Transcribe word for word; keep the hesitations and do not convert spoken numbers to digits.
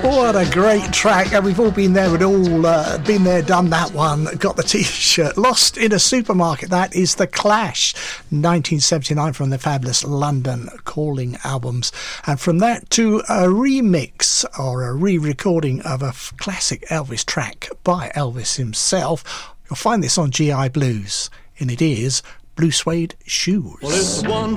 What a great track, and we've all been there and all uh, been there, done that one, got the t-shirt. Lost in a Supermarket, that is The Clash, nineteen seventy-nine, from the fabulous London Calling albums. And from that to a remix or a re-recording of a f- classic Elvis track by Elvis himself. You'll find this on G I Blues, and it is Blue Suede Shoes. Well, it's one